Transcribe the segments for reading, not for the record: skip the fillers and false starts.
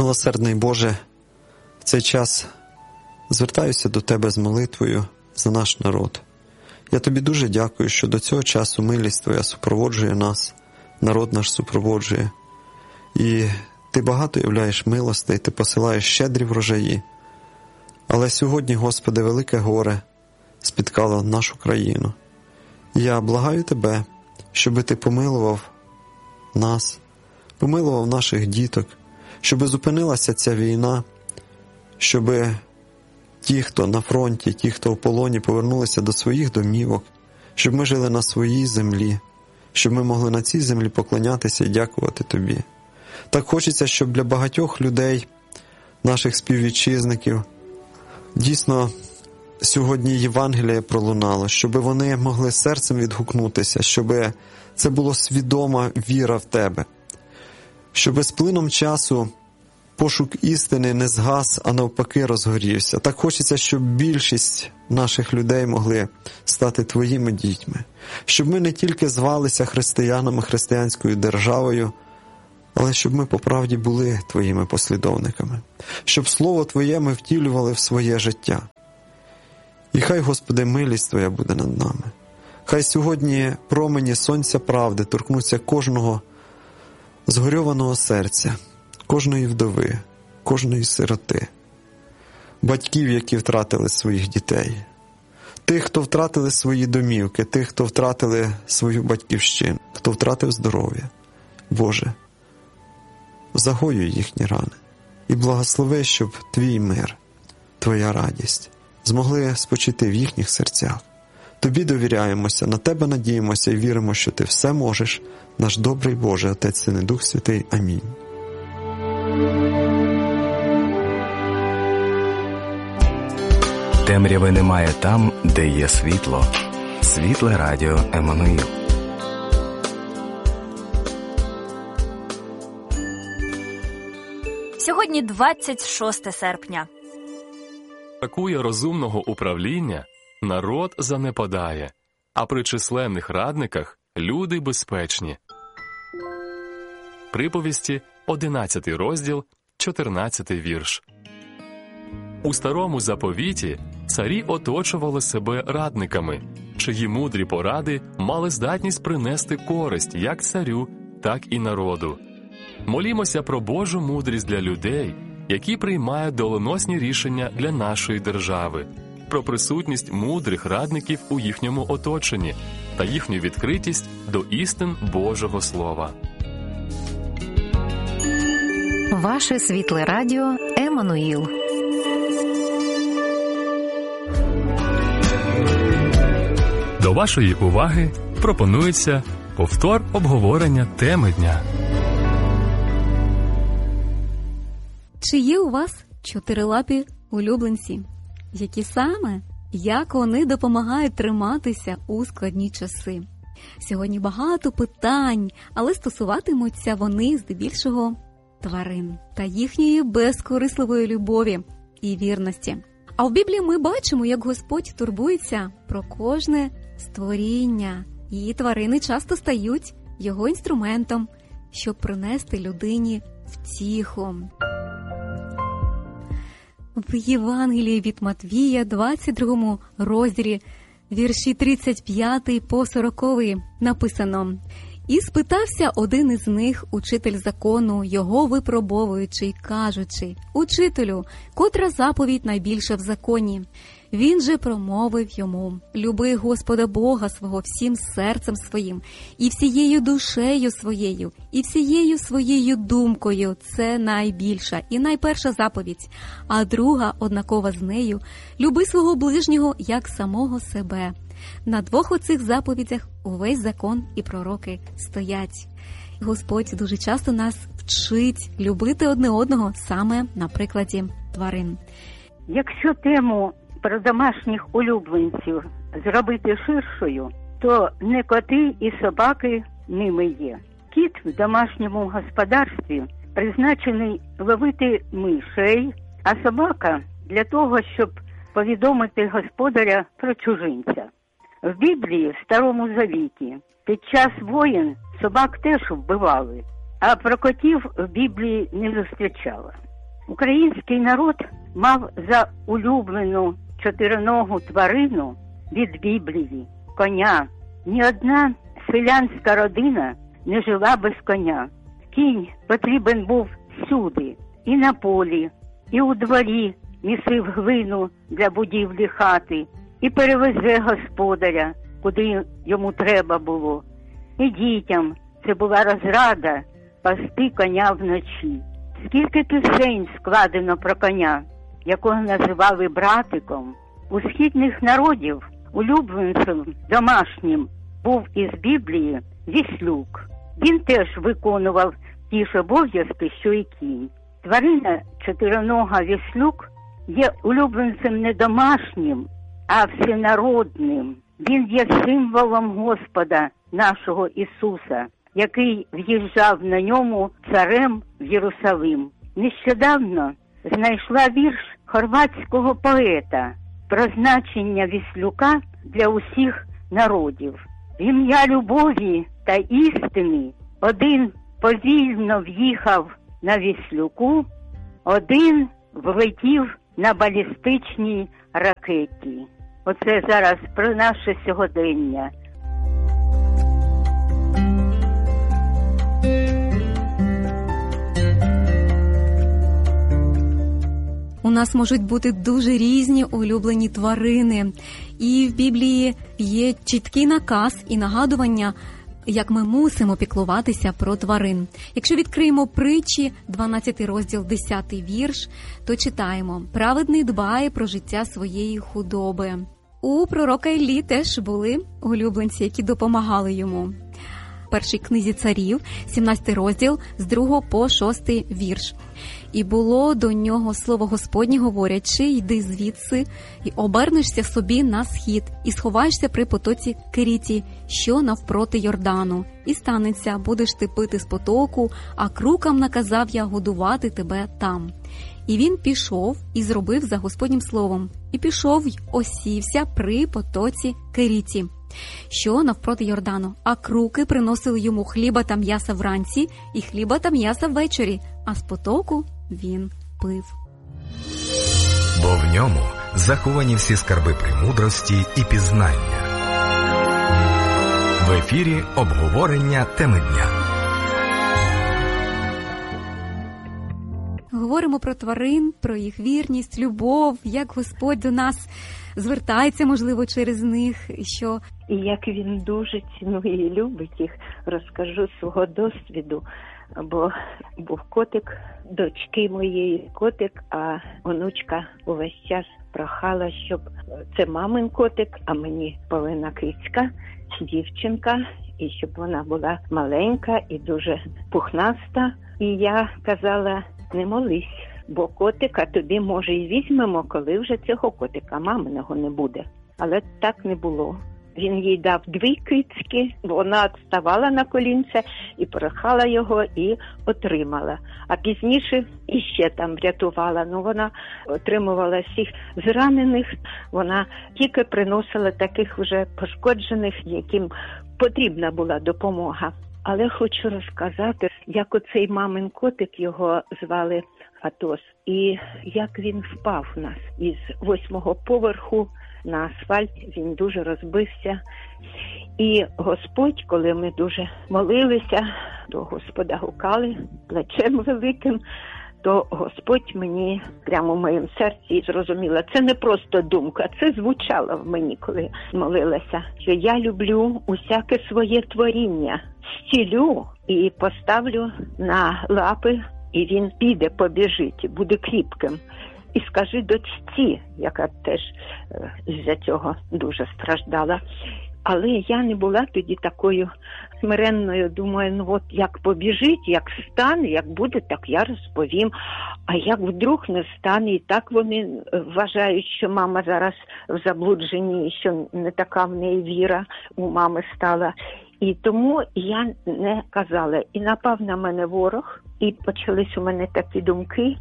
Милосердний Боже, в цей час звертаюся до Тебе з молитвою за наш народ. Я Тобі дуже дякую, що до цього часу милість Твоя супроводжує нас, народ наш супроводжує. І Ти багато являєш милостей, Ти посилаєш щедрі врожаї. Але сьогодні, Господи, велике горе спіткало нашу країну. І я благаю Тебе, щоби Ти помилував нас, помилував наших діток, щоби зупинилася ця війна, щоби ті, хто на фронті, ті, хто в полоні, повернулися до своїх домівок, щоб ми жили на своїй землі, щоб ми могли на цій землі поклонятися і дякувати Тобі. Так хочеться, щоб для багатьох людей, наших співвітчизників, дійсно сьогодні Євангеліє пролунало, щоб вони могли серцем відгукнутися, щоб це була свідома віра в Тебе, щоб з плином часу пошук істини не згас, а навпаки розгорівся. Так хочеться, щоб більшість наших людей могли стати Твоїми дітьми, щоб ми не тільки звалися християнами, християнською державою, але щоб ми по правді були Твоїми послідовниками, щоб Слово Твоє ми втілювали в своє життя. І хай, Господи, милість Твоя буде над нами. Хай сьогодні промені сонця правди торкнуться кожного згорьованого серця, кожної вдови, кожної сироти, батьків, які втратили своїх дітей, тих, хто втратили свої домівки, тих, хто втратили свою батьківщину, хто втратив здоров'я. Боже, загоюй їхні рани і благослови, щоб Твій мир, Твоя радість змогли спочити в їхніх серцях. Тобі довіряємося, на Тебе надіємося і віримо, що Ти все можеш, наш добрий Боже, Отець, Син і Дух Святий. Амінь. Темряви немає там, де є світло. Світле радіо Еммануїл. Сьогодні 26 серпня. Бракує розумного управління, народ занепадає, а при численних радниках люди безпечні. Приповісті, 11 розділ, 14 вірш. У старому заповіті царі оточували себе радниками, чиї мудрі поради мали здатність принести користь як царю, так і народу. Молімося про Божу мудрість для людей, які приймають доленосні рішення для нашої держави, про присутність мудрих радників у їхньому оточенні та їхню відкритість до істин Божого Слова. Ваше світле радіо Еммануїл. До вашої уваги пропонується повтор обговорення теми дня. Чи є у вас чотирилапі улюбленці? Які саме? Як вони допомагають триматися у складні часи? Сьогодні багато питань, але стосуватимуться вони здебільшого тварин та їхньої безкорисливої любові і вірності. А в Біблії ми бачимо, як Господь турбується про кожне створіння, і тварини часто стають його інструментом, щоб принести людині втіху. В Євангелії від Матвія, 22 розділі, вірші 35 по 40 написано: «І спитався один із них, учитель закону, його випробовуючи, кажучи: Учителю, котра заповідь найбільша в законі? Він же промовив йому: люби Господа Бога свого всім серцем своїм, і всією душею своєю, і всією своєю думкою. Це найбільша і найперша заповідь. А друга, однакова з нею: люби свого ближнього, як самого себе. На двох оцих заповідях увесь закон і пророки стоять». Господь дуже часто нас вчить любити одне одного саме на прикладі тварин. Якщо тему про домашніх улюбленців зробити ширшою, то не коти і собаки ними є. Кіт в домашньому господарстві призначений ловити мишей, а собака для того, щоб повідомити господаря про чужинця. В Біблії, в Старому Завіті, під час воєн собак теж вбивали, а про котів в Біблії не зустрічала. Український народ мав за улюблену чотириногу тварину від Біблії – коня. Ні одна селянська родина не жила без коня. Кінь потрібен був всюди – і на полі, і у дворі місив глину для будівлі хати, і перевезе господаря, куди йому треба було. І дітям це була розрада пасти коня вночі. Скільки пісень складено про коня, якого називали братиком. У східних народів улюбленцем домашнім був із Біблії віслюк. Він теж виконував ті ж обов'язки, що і кінь. Тварина чотиринога віслюк є улюбленцем не домашнім, а всенародним. Він є символом Господа нашого Ісуса, який в'їжджав на ньому царем в Єрусалим. Нещодавно знайшла вірш хорватського поета про значення віслюка для усіх народів. В ім'я любові та істини один повільно в'їхав на віслюку, один влетів на балістичній ракеті. Оце зараз про наше сьогодення. У нас можуть бути дуже різні улюблені тварини. І в Біблії є чіткий наказ і нагадування, як ми мусимо піклуватися про тварин. Якщо відкриємо Притчі, 12 розділ, 10 вірш, то читаємо: «Праведний дбає про життя своєї худоби». У пророка Іллі теж були улюбленці, які допомагали йому. В першій книзі царів, 17 розділ, з 2 по 6 вірш. «І було до нього слово Господнє, говорячи: йди звідси, і обернешся собі на схід, і сховаєшся при потоці Керіті, що навпроти Йордану. І станеться, будеш ти пити з потоку, а крукам наказав я годувати тебе там. І він пішов і зробив за Господнім словом, і пішов й осівся при потоці Керіті, що навпроти Йордану, а круки приносили йому хліба та м'яса вранці, і хліба та м'яса ввечері, а з потоку він пив». Бо в ньому заховані всі скарби премудрості і пізнання. В ефірі обговорення теми дня. Говоримо про тварин, про їх вірність, любов, як Господь до нас звертається, можливо, через них, що... І як він дуже цінує і любить їх, розкажу свого досвіду. Бо був котик, дочки моєї котик, а онучка увесь час прохала, щоб це мамин котик, а мені повинна кицька, дівчинка, і щоб вона була маленька і дуже пухнаста. І я казала: не молись, бо котика тобі, може, і візьмемо, коли вже цього котика маминого не буде. Але так не було. Він їй дав 2 кицьки, вона ставала на колінце і прохала його, і отримала. А пізніше іще там врятувала. Вона отримувала всіх зранених, вона тільки приносила таких вже пошкоджених, яким потрібна була допомога. Але хочу розказати, як оцей мамин котик, його звали Атос, і як він впав у нас із 8-го поверху на асфальт, він дуже розбився. І Господь, коли ми дуже молилися, до Господа гукали плечем великим, то Господь мені прямо в моєму серці зрозуміла, це не просто думка, це звучало в мені, коли молилася, що я люблю усяке своє творіння, зцілю і поставлю на лапи, і він піде, побіжить, буде кріпким. І скажи дочці, яка теж з-за цього дуже страждала. Але я не була тоді такою смиренною, думаю, от як побіжить, як стане, як буде, так я розповім. А як вдруг не стане, і так вони вважають, що мама зараз в заблудженні, що не така в неї віра у мами стала. І тому я не казала. І напав на мене ворог, і почались у мене такі думки,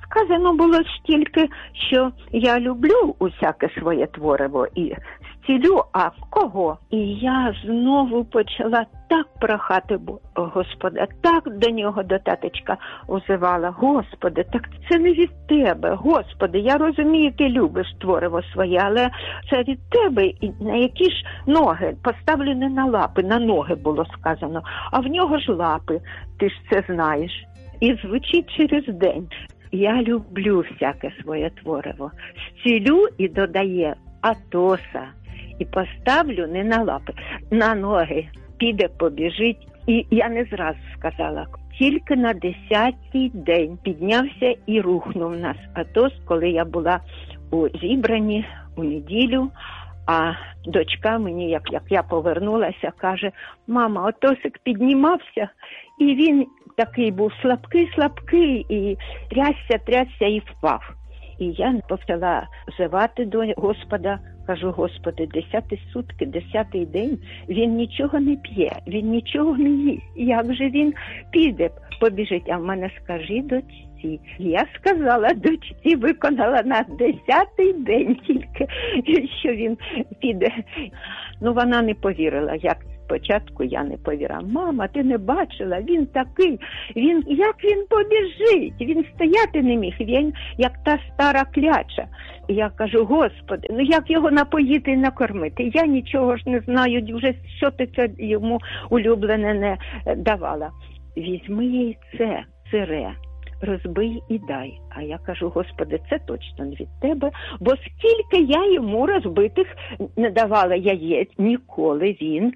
сказано було стільки, що я люблю усяке своє твориво і зцілю, а кого? І я знову почала так прохати Господа, так до нього, до таточка озивала: Господи, так це не від тебе, Господи, я розумію, ти любиш твориво своє, але це від тебе, і на які ж ноги? Поставлю не на лапи, на ноги було сказано, а в нього ж лапи, ти ж це знаєш. І звучить через день: я люблю всяке своє твориво, зцілю, і додає Атоса, і поставлю не на лапи, на ноги, піде, побіжить. І я не зразу сказала, тільки на 10-й день піднявся і рухнув нас Атос, коли я була у зібранні у неділю, а дочка мені, як я повернулася, каже: мама, Атосик піднімався, і він такий був слабкий, і трясся і впав. І я почала взивати до Господа, кажу: Господи, 10-й сутки, 10-й день, він нічого не п'є, він нічого не їсть. Як же він піде, побіжить? А в мене: скажи дочці. Я сказала дочці, виконала на 10-й день тільки, що він піде. Ну, вона не повірила, як спочатку я не повірила. Мама, ти не бачила, він такий, як він побіжить? Він стояти не міг, він як та стара кляча. Я кажу: Господи, ну як його напоїти і накормити? Я нічого ж не знаю, вже що ти це йому улюблене не давала. Візьми яйце, сире, розбий і дай. А я кажу: Господи, це точно не від тебе, бо скільки я йому розбитих не давала яєць, ніколи він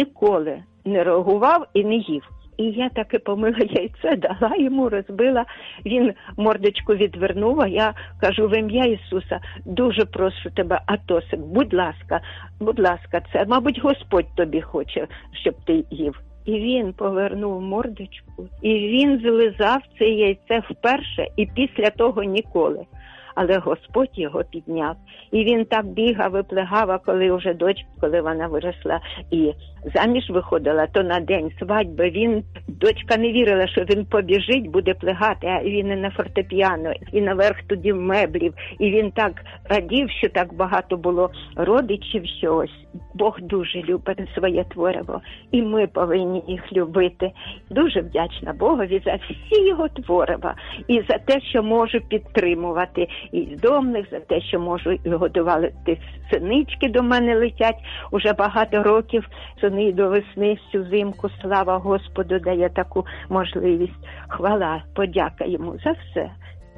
не реагував і не їв. І я таки помила яйце, дала йому, розбила, він мордочку відвернув, а я кажу: в ім'я Ісуса, дуже прошу тебе, Атосик, будь ласка, це, мабуть, Господь тобі хоче, щоб ти їв. І він повернув мордочку, і він злизав це яйце вперше, і після того ніколи. Але Господь його підняв. І він так бігав і плигав, а коли вже дочка, коли вона виросла і заміж виходила, то на день свадьби дочка не вірила, що він побіжить, буде плигати, а він і на фортепіано, і наверх тоді меблів. І він так радів, що так багато було родичів, що ось Бог дуже любить своє твориво, і ми повинні їх любити. Дуже вдячна Богові за всі його творива, і за те, що можу підтримувати і домних, за те, що можу годувати синички до мене летять уже багато років, сини до весни, всю зимку. Слава Господу, дає таку можливість. Хвала, подяка йому за все.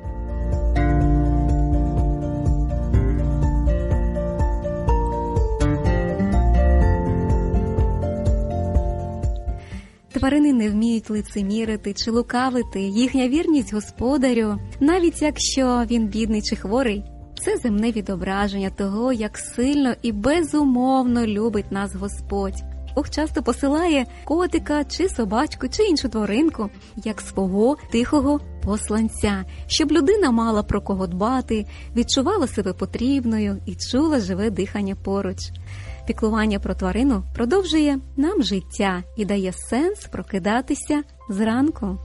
Тварини не вміють лицемірити чи лукавити. Їхня вірність господарю, навіть якщо він бідний чи хворий, це земне відображення того, як сильно і безумовно любить нас Господь. Бог часто посилає котика чи собачку чи іншу тваринку як свого тихого посланця, щоб людина мала про кого дбати, відчувала себе потрібною і чула живе дихання поруч. Піклування про тварину продовжує нам життя і дає сенс прокидатися зранку.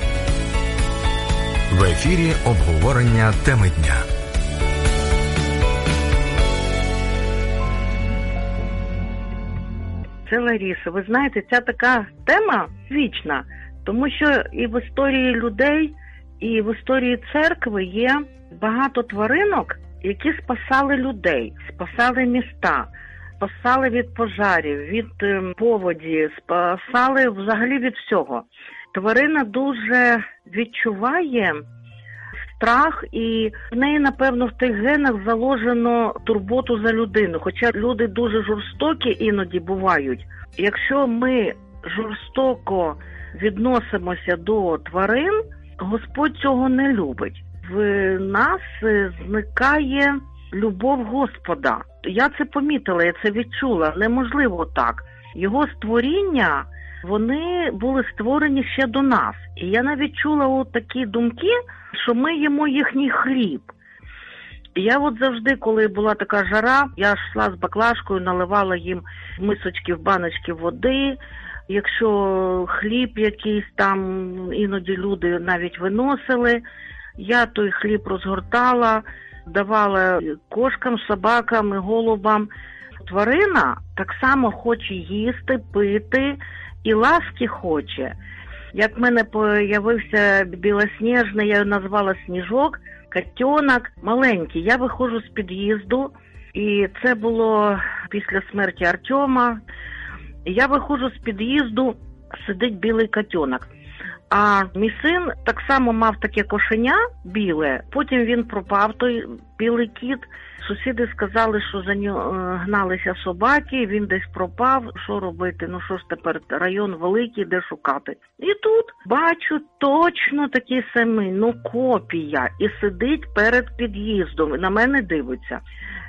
В ефірі обговорення теми дня. Це Лариса. Ви знаєте, ця така тема вічна, тому що і в історії людей, і в історії церкви є багато тваринок, які спасали людей, спасали міста, спасали від пожарів, від поводі, спасали взагалі від всього. Тварина дуже відчуває страх, і в неї, напевно, в тих генах заложено турботу за людину. Хоча люди дуже жорстокі іноді бувають. Якщо ми жорстоко відносимося до тварин, Господь цього не любить. В нас зникає любов Господа. Я це помітила, я це відчула. Неможливо так. Його створіння, вони були створені ще до нас. І я навіть чула такі думки, що ми їмо їхній хліб. Я завжди, коли була така жара, я йшла з баклажкою, наливала їм в мисочки, в баночки води. Якщо хліб якийсь там, іноді люди навіть виносили, Я той хліб розгортала, давала кошкам, собакам і голубам. Тварина так само хоче їсти, пити і ласки хоче. Як в мене появився білосніжний, я його назвала Сніжок, котенок маленький. Я виходжу з під'їзду, і це було після смерті Артема. Я виходжу з під'їзду, сидить білий котенок. А мій син так само мав таке кошеня біле, потім він пропав, той білий кіт. Сусіди сказали, що за нього гналися собаки, він десь пропав, що робити, ну що ж тепер, район великий, де шукати. І тут бачу точно такий самий, ну копія, і сидить перед під'їздом, на мене дивиться.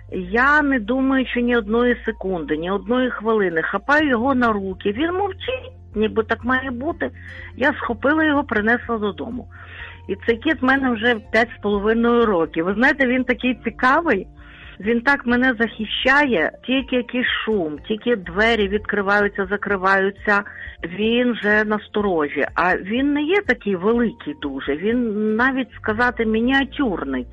Я не думаючи ні одної секунди, ні одної хвилини, хапаю його на руки, він мовчить, ніби так має бути. Я схопила його, принесла додому. І цей кіт в мене вже 5,5 років. Ви знаєте, він такий цікавий, він так мене захищає, тільки якийсь шум, тільки двері відкриваються, закриваються, він вже насторожі. А він не є такий великий дуже, він навіть сказати мініатюрний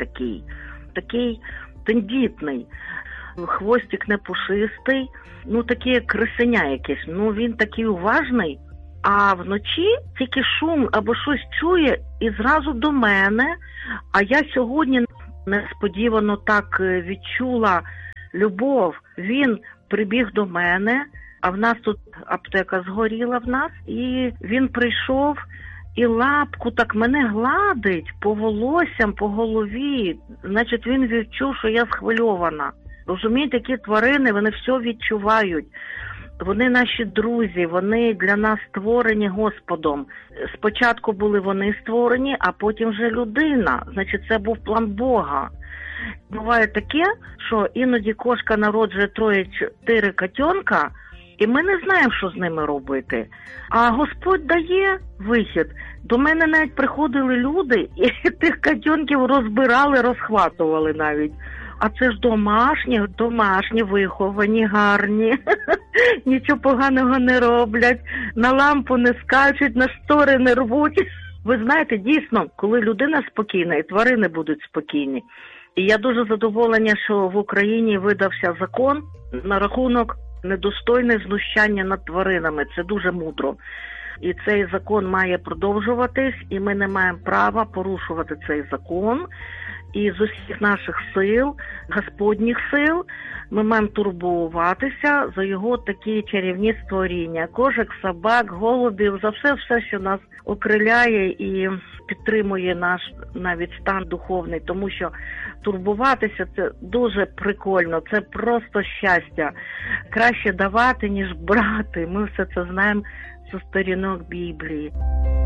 такий тендітний. Хвостик не пушистий, ну таке красеня якесь, ну він такий уважний. А вночі тільки шум або щось чує і зразу до мене. А я сьогодні несподівано так відчула любов. Він прибіг до мене, а в нас тут аптека згоріла в нас, і він прийшов і лапку так мене гладить по волоссям, по голові. Значить, він відчув, що я схвильована. Розумієте, такі тварини, вони все відчувають. Вони наші друзі, вони для нас створені Господом. Спочатку були вони створені, а потім вже людина. Значить, це був план Бога. Буває таке, що іноді кошка народжує 3-4 котенка, і ми не знаємо, що з ними робити. А Господь дає вихід. До мене навіть приходили люди, і тих котенків розбирали, розхватували навіть. А це ж домашні, виховані, гарні, нічого поганого не роблять, на лампу не скачуть, на штори не рвуть. Ви знаєте, дійсно, коли людина спокійна, і тварини будуть спокійні. І я дуже задоволена, що в Україні видався закон на рахунок недостойне знущання над тваринами. Це дуже мудро. І цей закон має продовжуватись, і ми не маємо права порушувати цей закон. І з усіх наших сил, Господніх сил, ми маємо турбуватися за його такі чарівні створіння. Кошек, собак, голубів, за все, що нас окриляє і підтримує наш навіть стан духовний. Тому що турбуватися – це дуже прикольно, це просто щастя. Краще давати, ніж брати. Ми все це знаємо зі сторінок Біблії.